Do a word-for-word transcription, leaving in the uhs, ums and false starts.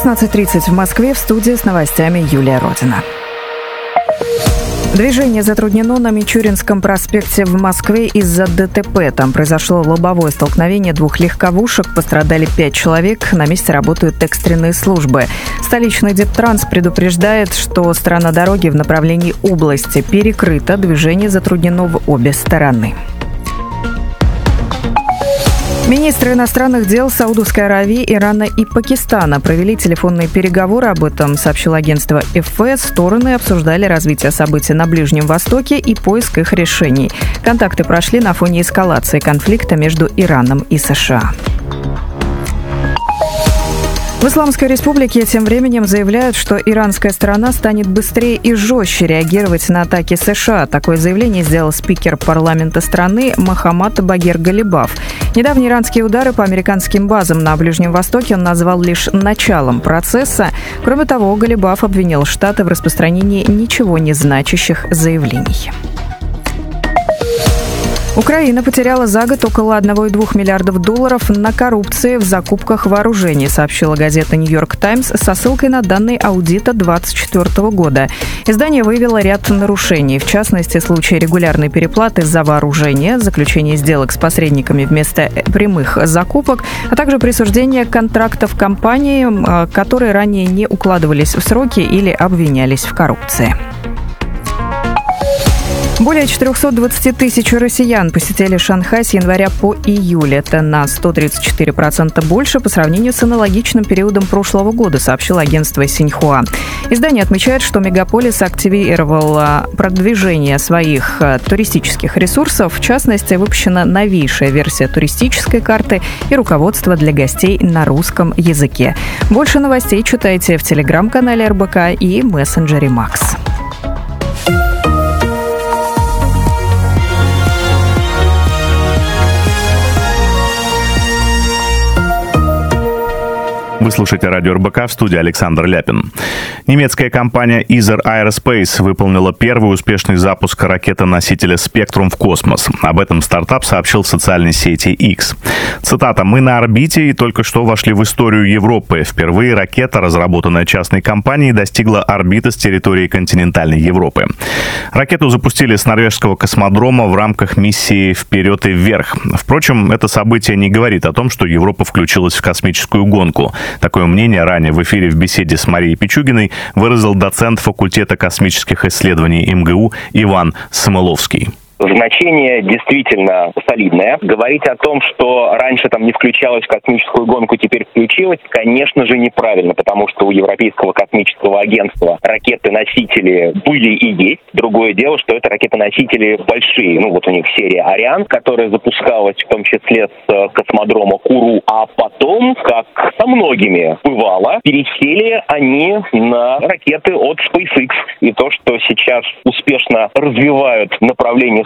шестнадцать тридцать в Москве, в студии с новостями Юлия Родина. Движение затруднено на Мичуринском проспекте в Москве из-за ДТП. Там произошло лобовое столкновение двух легковушек, пострадали пять человек. На месте работают экстренные службы. Столичный Дептранс предупреждает, что сторона дороги в направлении области перекрыта. Движение затруднено в обе стороны. Министры иностранных дел Саудовской Аравии, Ирана и Пакистана провели телефонные переговоры. Об этом сообщило агентство эф э. Стороны обсуждали развитие событий на Ближнем Востоке и поиск их решений. Контакты прошли на фоне эскалации конфликта между Ираном и США. В Исламской Республике тем временем заявляют, что иранская сторона станет быстрее и жестче реагировать на атаки США. Такое заявление сделал спикер парламента страны Мохаммад Багир Галибаф. Недавние иранские удары по американским базам на Ближнем Востоке он назвал лишь началом процесса. Кроме того, Галибаф обвинил Штаты в распространении ничего не значащих заявлений. Украина потеряла за год около одного целых двух десятых миллиардов долларов на коррупции в закупках вооружений, сообщила газета «Нью-Йорк Таймс» со ссылкой на данные аудита две тысячи двадцать четвёртого года. Издание выявило ряд нарушений, в частности, случаи регулярной переплаты за вооружение, заключение сделок с посредниками вместо прямых закупок, а также присуждение контрактов компаниям, которые ранее не укладывались в сроки или обвинялись в коррупции. Более четыреста двадцать тысяч россиян посетили Шанхай с января по июль. Это на сто тридцать четыре процента больше по сравнению с аналогичным периодом прошлого года, сообщило агентство Синьхуа. Издание отмечает, что мегаполис активировал продвижение своих туристических ресурсов. В частности, выпущена новейшая версия туристической карты и руководство для гостей на русском языке. Больше новостей читайте в телеграм-канале эр бэ ка и мессенджере Макс. Вы слушаете радио эр бэ ка, в студии Александр Ляпин. Немецкая компания Isar Aerospace выполнила первый успешный запуск ракеты-носителя Spectrum в космос. Об этом стартап сообщил в социальной сети X. Цитата: «Мы на орбите и только что вошли в историю Европы. Впервые ракета, разработанная частной компанией, достигла орбиты с территории континентальной Европы». Ракету запустили с норвежского космодрома в рамках миссии «Вперед и вверх». Впрочем, это событие не говорит о том, что Европа включилась в космическую гонку. Такое мнение ранее в эфире в беседе с Марией Пичугиной выразил доцент факультета космических исследований эм гэ у Иван Самыловский. Значение действительно солидное. Говорить о том, что раньше там не включалась в космическую гонку, теперь включилась, конечно же, неправильно, потому что у Европейского космического агентства ракеты-носители были и есть. Другое дело, что это ракеты-носители большие. Ну, вот у них серия «Ариан», которая запускалась в том числе с космодрома Куру, а потом, как со многими бывало, пересели они на ракеты от SpaceX. И то, что сейчас успешно развивают направление